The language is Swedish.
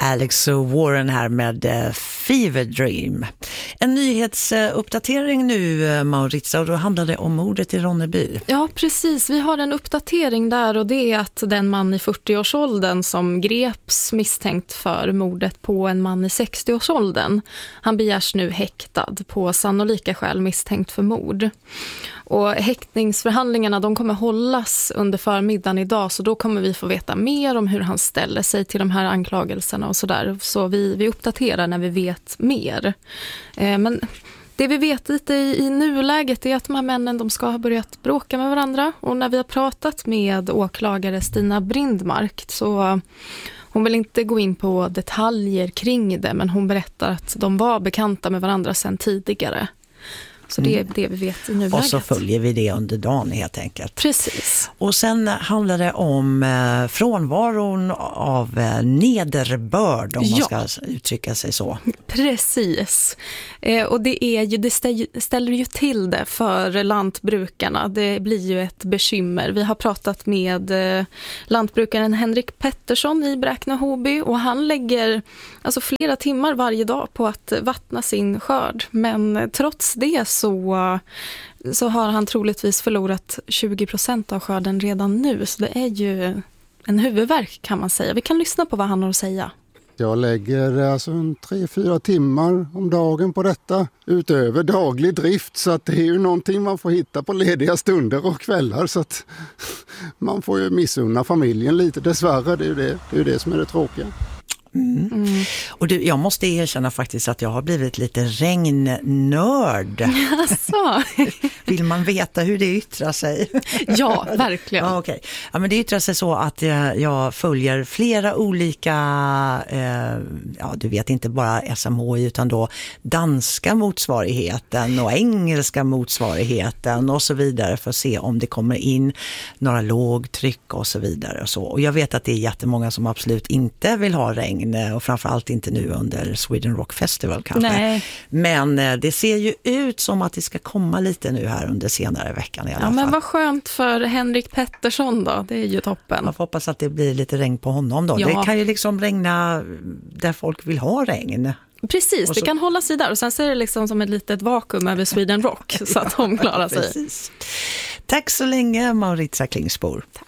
Alex Warren här med Fever Dream. En nyhetsuppdatering nu, Maritza, och då handlar det om mordet i Ronneby. Ja, precis. Vi har en uppdatering där, och det är att den man i 40-årsåldern som greps misstänkt för mordet på en man i 60-årsåldern, han begärs nu häktad på sannolika skäl misstänkt för mord. Och häktningsförhandlingarna, de kommer hållas under förmiddagen idag, så då kommer vi få veta mer om hur han ställer sig till de här anklagelserna och sådär. Så vi uppdaterar när vi vet mer. Men det vi vet lite i nuläget är att de här männen, de ska ha börjat bråka med varandra. Och när vi har pratat med åklagare Stina Brindmark, så hon vill inte gå in på detaljer kring det, men hon berättar att de var bekanta med varandra sedan tidigare. Så det är det vi vet i nuläget. Och så följer vi det under dagen helt enkelt. Precis. Och sen handlar det om frånvaron av nederbörd, om man ska uttrycka sig så. Precis. Och det ställer ju till det för lantbrukarna. Det blir ju ett bekymmer. Vi har pratat med lantbrukaren Henrik Pettersson i Bräkne-Hoby, och han lägger alltså flera timmar varje dag på att vattna sin skörd. Men trots det så har han troligtvis förlorat 20% av skörden redan nu. Så det är ju en huvudvärk, kan man säga. Vi kan lyssna på vad han har att säga. Jag lägger alltså 3-4 timmar om dagen på detta utöver daglig drift, så att det är ju någonting man får hitta på lediga stunder och kvällar, så att man får ju missunna familjen lite, dessvärre. Det är ju det som är det tråkiga. Och jag måste erkänna faktiskt att jag har blivit lite regnnörd. Alltså. Vill man veta hur det yttrar sig? Ja, verkligen. Ja, okej. Ja, men det yttrar sig så att jag följer flera olika, du vet, inte bara SMHI utan då danska motsvarigheten och engelska motsvarigheten och så vidare, för att se om det kommer in några lågtryck och så vidare och så. Och jag vet att det är jättemånga som absolut inte vill ha regn, och framförallt inte nu under Sweden Rock Festival kanske. Nej. Men det ser ju ut som att det ska komma lite nu här under senare veckan i alla fall. Men vad skönt för Henrik Pettersson då, det är ju toppen. Man får hoppas att det blir lite regn på honom då. Ja. Det kan ju liksom regna där folk vill ha regn. Precis, det kan hålla sig där, och sen så är det liksom som ett litet vakuum över Sweden Rock så att de klarar sig. Precis. Tack så länge, Maritza Klingsbor. Tack.